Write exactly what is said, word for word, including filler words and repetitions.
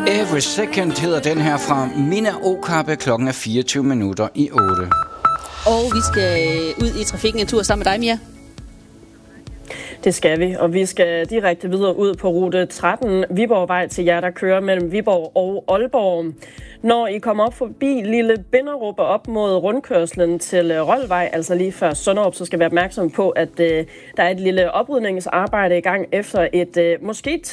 Every Second hedder den her fra Minna Okabe. Klokken er fireogtyve minutter i otte. Og vi skal ud i trafikken en tur sammen med dig, Mia. Det skal vi, og vi skal direkte videre ud på rute tretten, Viborgvej, til jer, der kører mellem Viborg og Aalborg. Når I kommer op forbi Lille Binderup og op mod rundkørslen til Roldvej, altså lige før Sønderup, så skal vi være opmærksom på, at øh, der er et lille oprydningsarbejde i gang efter et øh, måske